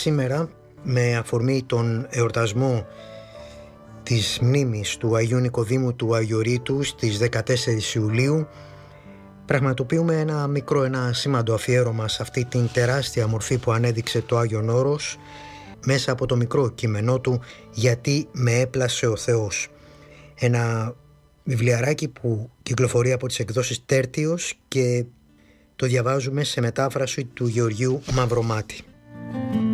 σήμερα, με αφορμή τον εορτασμό της μνήμης του Αγίου Νικοδήμου του Αγιορείτου στις 14 Ιουλίου, πραγματοποιούμε ένα σήμαντο αφιέρωμα σε αυτή την τεράστια μορφή που ανέδειξε το Άγιον Όρος μέσα από το μικρό κείμενό του «Γιατί με έπλασε ο Θεός». Ένα βιβλιαράκι που κυκλοφορεί από τις εκδόσεις Τέρτιος και το διαβάζουμε σε μετάφραση του Γεωργίου Μαυρομάτη.